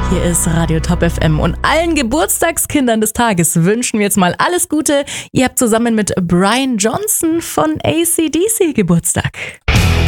Hier ist Radio Top FM und allen Geburtstagskindern des Tages wünschen wir jetzt mal alles Gute. Ihr habt zusammen mit Brian Johnson von AC/DC Geburtstag.